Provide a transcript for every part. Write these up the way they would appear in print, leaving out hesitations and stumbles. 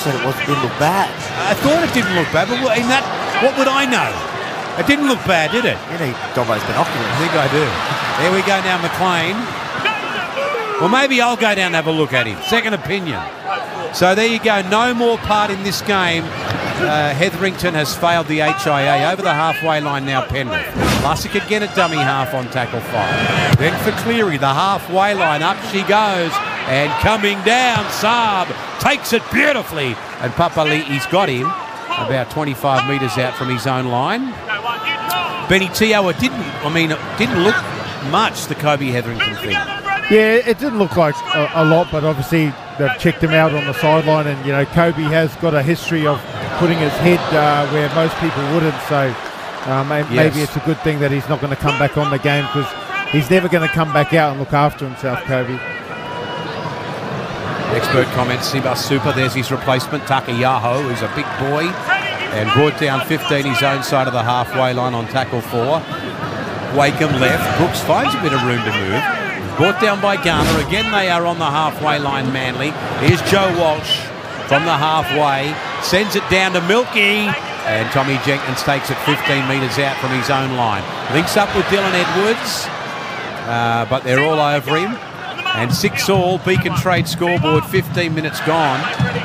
said it didn't look bad. I thought it didn't look bad, but what would I know? It didn't look bad, did it? You need Dobbo's binoculars. I think I do. There we go now, McLean. Well, maybe I'll go down and have a look at him. Second opinion. So there you go. No more part in this game. Hetherington has failed the HIA. Over the halfway line now, Penrith. Lussick again at dummy half on tackle 5. Then for Cleary, the halfway line. Up she goes. And coming down, Saab takes it beautifully. And Papali'i's got him about 25 metres out from his own line. Benny Teo, it didn't look much, the Kobe Hetherington thing. Yeah, it didn't look like a lot, but obviously they've checked him out on the sideline, and Kobe has got a history of putting his head where most people wouldn't, so maybe it's a good thing that he's not going to come back on the game, because he's never going to come back out and look after himself, Kobe. Expert comments, Sibas Super, there's his replacement, Takayaho, who's a big boy, and brought down 15 his own side of the halfway line on tackle 4. Wakeham left, Brooks finds a bit of room to move. Brought down by Garner. Again, they are on the halfway line, Manly. Here's Joe Walsh from the halfway. Sends it down to Milky. And Tommy Jenkins takes it 15 metres out from his own line. Links up with Dylan Edwards. But they're all over him. And 6-all, Beacon Trade scoreboard, 15 minutes gone.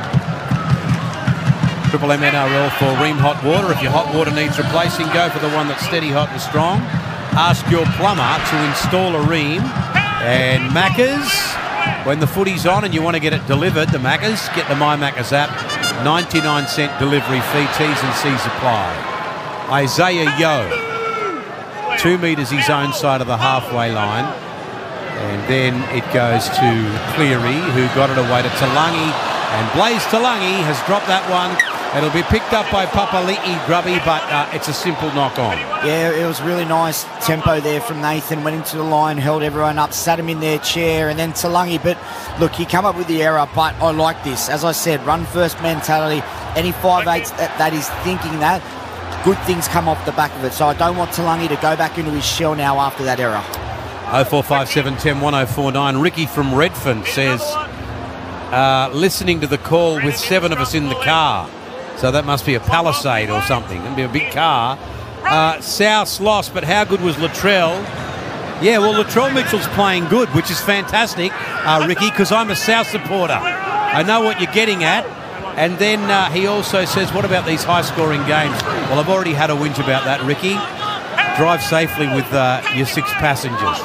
Triple M NRL for Ream Hot Water. If your hot water needs replacing, go for the one that's steady, hot and strong. Ask your plumber to install a Ream. And Macca's, when the footy's on and you want to get it delivered, the Macca's, get the My Macca's app. 99-cent delivery fee, T's and C's apply. Isaiah Yeo, 2 metres his own side of the halfway line. And then it goes to Cleary, who got it away to Talangi. And Blaze Talangi has dropped that one. It'll be picked up by Papali'i, Grubby, but it's a simple knock-on. Yeah, it was really nice tempo there from Nathan. Went into the line, held everyone up, sat him in their chair, and then Talangi. But look, he come up with the error, but I like this. As I said, run-first mentality. Any 5'8" that is thinking that, good things come off the back of it. So I don't want Talangi to go back into his shell now after that error. 0457 10 1049. Ricky from Redfern says, listening to the call with 7 of us in the car. So that must be a Palisade or something. It'll be a big car. South lost, but how good was Latrell? Yeah, well, Latrell Mitchell's playing good, which is fantastic, Ricky, because I'm a South supporter. I know what you're getting at. And then he also says, what about these high-scoring games? Well, I've already had a whinge about that, Ricky. Drive safely with your 6 passengers.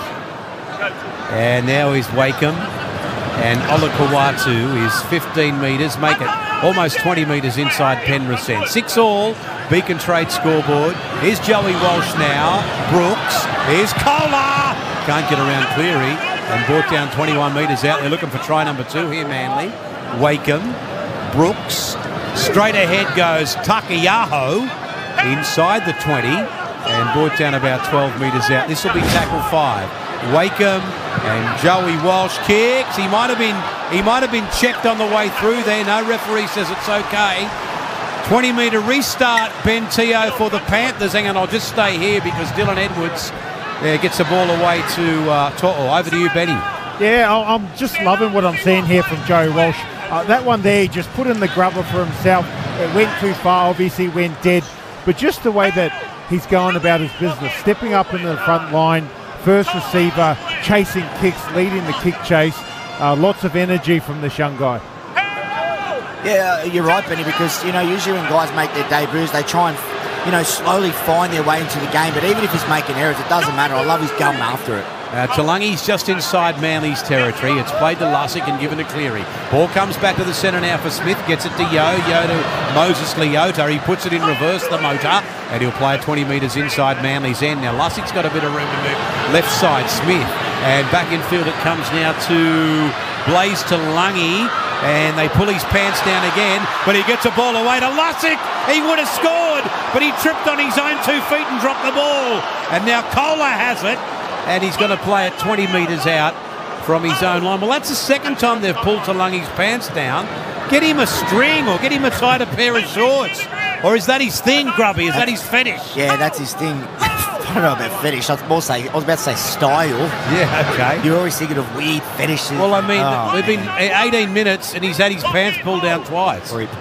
And now he's Wakeham. And Olakawatu is 15 metres, make it almost 20 metres inside Penrith's end. 6-all, Beacon Trade scoreboard. Here's Joey Walsh now. Brooks. Here's Kohler. Can't get around Cleary. And brought down 21 metres out. They're looking for try number 2 here, Manly. Wakeham. Brooks. Straight ahead goes Takayaho. Inside the 20. And brought down about 12 metres out. This will be tackle 5. Wakeham and Joey Walsh kicks. He might have been checked on the way through there. No, referee says it's okay. 20-metre restart, Ben Teo for the Panthers. Hang on, I'll just stay here because Dylan Edwards gets the ball away to To'o. Over to you, Benny. Yeah, I'm just loving what I'm seeing here from Joey Walsh. That one there, he just put in the grubber for himself. It went too far, obviously went dead. But just the way that he's going about his business, stepping up into the front line, first receiver, chasing kicks, leading the kick chase. Lots of energy from this young guy. Yeah, you're right, Benny, because, usually when guys make their debuts, they try and, slowly find their way into the game. But even if he's making errors, it doesn't matter. I love his gun after it. Talangi's just inside Manly's territory. It's played to Lussick and given to Cleary. Ball comes back to the centre now for Smith. Gets it to Yo to Moses Leota. He puts it in reverse, the motor. And he'll play it 20 metres inside Manly's end. Now Lussick's got a bit of room to move. Left side, Smith. And back in field it comes now to Blaze Talangi. And they pull his pants down again. But he gets a ball away to Lussick. He would have scored. But he tripped on his own 2 feet and dropped the ball. And now Kohler has it. And he's going to play it 20 metres out from his own line. Well, that's the second time they've pulled Talangi's pants down. Get him a string or get him a tighter pair of shorts. Or is that his thing, Grubby? Is that his fetish? Yeah, that's his thing. I don't know about fetish. I was about to say style. Yeah, okay. You're always thinking of weird fetishes. Well, I mean, we've been 18 minutes and he's had his pants pulled down twice. Or